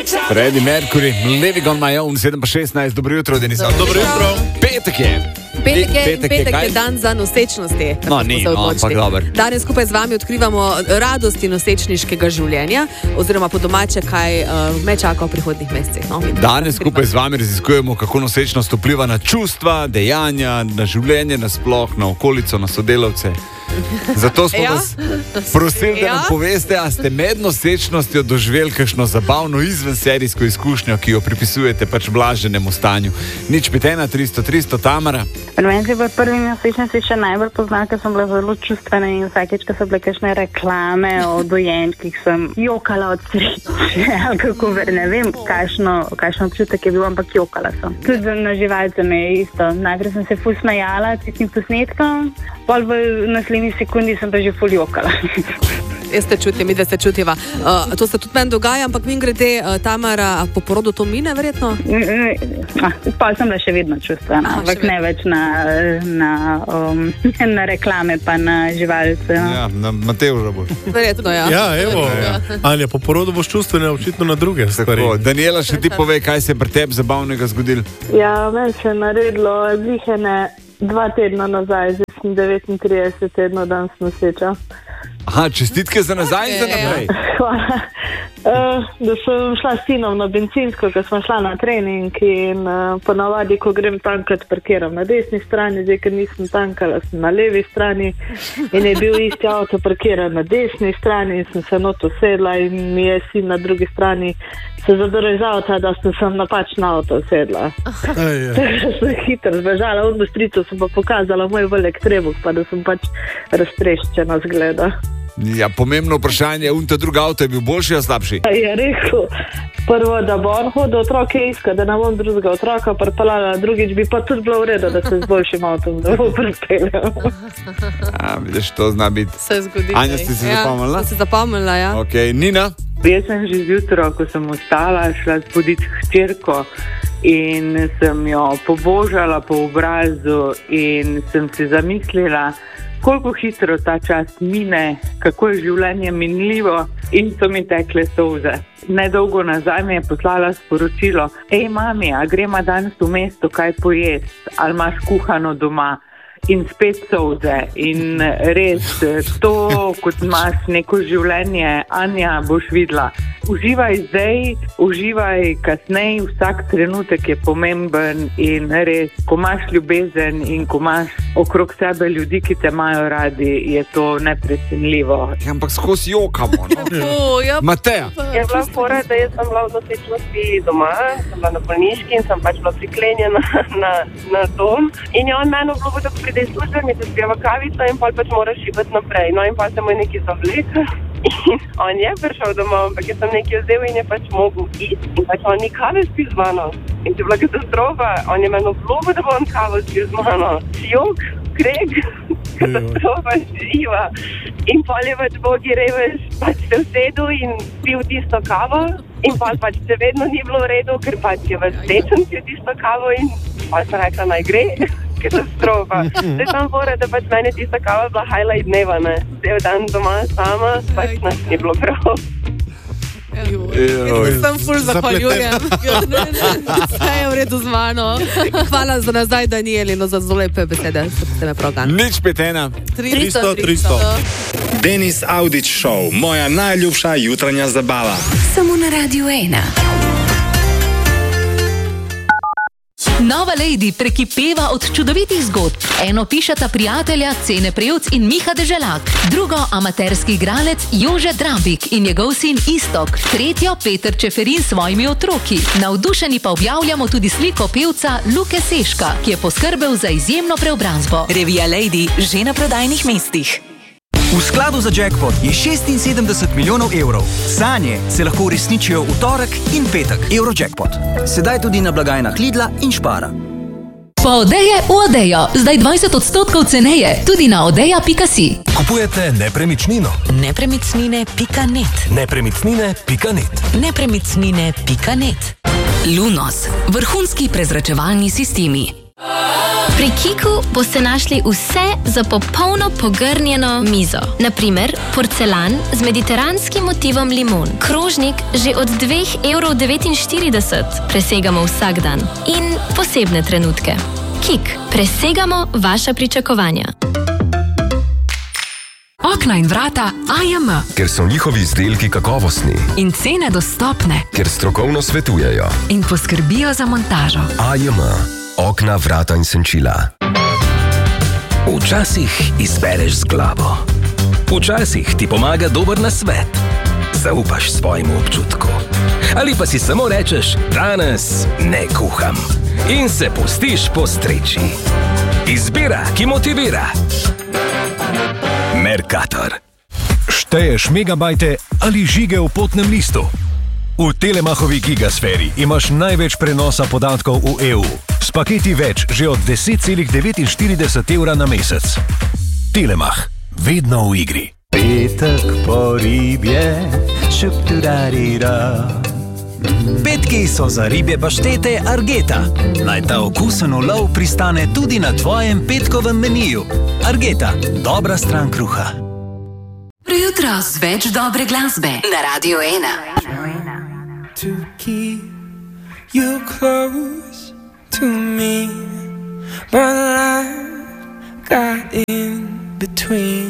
Freddie Mercury, Living on my own, 7:16, dobro jutro, Denis. Dobro jutro. Petek je. Petek je dan za nosečnosti. No, ni, ampak dobro. Danes skupaj z vami odkrivamo radosti nosečniškega življenja, oziroma po domače, kaj me čaka v prihodnjih mesecih. No, danes skupaj z vami raziskujemo, kako nosečnost vpliva na čustva, dejanja, na življenje, nasploh, na okolico, na sodelavce. Zato smo vas prosili, da nam poveste, a ste med nosečnostjo doživeli kakšno zabavno izvenserijsko izkušnjo, ki jo pripisujete pač blaženemu stanju. 051-300-300, Tamara. Meni se v prvi nosečnosti še najbolj pozna, ker sem bila zelo čustvena in vsakeč, ko so bile kakšne reklame o dojenčkih, sem jokala od sreče, ali kako ne vem, kakšno občutek je bil, ampak jokala sem. Tudi na živalce me je isto. Najprej sem se ful smejala tistim posnetkom, pol v naslednji sekundi sem pa že ful jokala. Jaz te čutim, mi dve se čutiva. To se tudi meni dogaja, ampak mi grede, Tamara, po porodu to mine verjetno? Pa sem bila še vedno čustvena, ampak ne več na reklame pa na živalce. No. Ja, na Matevža boš. Verjetno, ja. Ja, evo. Anja, po porodu boš čustvena očitno na druge stvari. Daniela, še ti povej, kaj se je pri tebi zabavnega zgodilo? Ja, meni se je naredilo zihene 2 tedna nazaj, zdaj sem 39 tednov danes noseča. Aha, čestitke za nazaj in za naprej. Hvala. Da sem šla s sinom na bencinsko, ker smo šla na trening in ponavadi, ko grem tankat, parkiram na desni strani, zdaj, ker nisem tankala, sem na levi strani in je bil isti avto parkiran na desni strani in sem se not usedla in mi je sin na drugi strani se zadrl iz avta, da sem napačno avto usedla. Sem hitro zbežala, v industrico sem pa pokazala moj velik trebuh, pa da sem pač raztreščena zgleda. Ja, pomembno vprašanje, ta drugi avto je bil boljši ali slabši? Je rekel, prvo, da bo on hodil otroke iskati, da ne bom drugega otroka pripeljala, drugič bi pa tudi bilo v redu, da se z boljšim avtom da bo pripeljal. Ja, vidiš, to zna biti. Se zgodi. Anja, ste si zapomnila? Sem si zapomnila, ja. Ok, Nina? Jaz sem že zjutraj, ko sem vstala, šla zbuditi hčerko in sem jo pobožala po obrazu in sem si zamislila, koliko hitro ta čas mine, kako je življenje minljivo in so mi tekle solze. Nedolgo nazaj mi je poslala sporočilo: Ej, mami, a gremo danes v mesto kaj pojesti, ali imaš kuhano doma? In spet solze. In res, to, kot imaš neko življenje, Anja, boš videla. Uživaj zdaj, uživaj kasneje, vsak trenutek je pomemben in res, ko imaš ljubezen in ko imaš okrog sebe ljudi, ki te imajo radi, je to neprecenljivo. Ja, ampak skozi jokamo, no? Mateja? Je bila fora, da jaz sem bila v nosečnosti doma, sem bila na bolniški in sem pač bila priklenjena na dom. In je on meni obljubil, da pride iz službe, mi se spijeva kavico in pač moraš šibati naprej. No in pa se mu je nekaj zavlekel. In on je prišel domov, ampak jaz sem nekaj vzel in je pač mogel iti. In pač on ni kave spil z mano. In to je bila katastrofa. On je meni obljubil, da bo on kavo spil z mano. Jok, kreg, katastrofa živa. In pol je pač bogi revež, pač se usedel in pil tisto kavo. In pol pač se vedno ni bilo v redu, ker pač je več tečen pil tisto kavo in pol sem rekla, naj gre. Katastrofa. Zdaj sem fora, da pač meni tista kava bila highlight dneva, ne. Cel dan doma sama, pač nas ni bilo prav. Sem ful zahvaljujem. Vse je v redu z mano. Hvala za nazaj, Danieli, no za zelo lepe besede. Se me prav gan. 051 300. Denis Audić Show, moja najljubša jutranja zabava. Samo na Radiu 1. Nova Lady prekipeva od čudovitih zgodb. Eno pišeta prijatelja Cene Prevc in Miha Deželak, drugo amaterski igralec Jože Drabik in njegov sin Istok, tretjo Peter Čeferin s svojimi otroki. Navdušeni pa objavljamo tudi sliko pevca Luke Seška, ki je poskrbel za izjemno preobrazbo. Revija Lady že na prodajnih mestih. V skladu za jackpot je 76 milijonov evrov. Sanje se lahko uresničijo v torek in petek. Eurojackpot. Sedaj tudi na blagajnah Lidla in Špara. Po Odeje v Odejo. Zdaj 20% ceneje. Tudi na odeja.si. Kupujete nepremičnino. Nepremičnine.net. Nepremičnine.net. Nepremičnine.net. Lunos. Vrhunski prezračevalni sistemi. Pri Kiku boste našli vse za popolno pogrnjeno mizo. Naprimer, porcelan z mediteranskim motivom limon. Krožnik že od 2,49 €. Presegamo vsak dan. In posebne trenutke. Kik. Presegamo vaša pričakovanja. Okna in vrata AJM. Ker so njihovi izdelki kakovostni. In cene dostopne. Ker strokovno svetujejo. In poskrbijo za montažo. AJM. Okna, vrata in senčila. Včasih izbereš z glavo. Včasih ti pomaga dober nasvet. Zaupaš svojemu občutku. Ali pa si samo rečeš, danes ne kuham. In se pustiš postreči. Izbira, ki motivira. Mercator. Šteješ megabajte ali žige v potnem listu? V Telemachovi gigasferi imaš največ prenosa podatkov v EU. S paketi več že od 10,49 € na mesec. Telemach. Vedno v igri. Petek po ribje, šup-tu-da-di-da. Petki so za ribje paštete Argeta. Naj ta okusen ulov pristane tudi na tvojem petkovem meniju. Argeta, dobra stran kruha. Jutro z več dobre glasbe na Radio 1. To keep you close to me, but life got in between.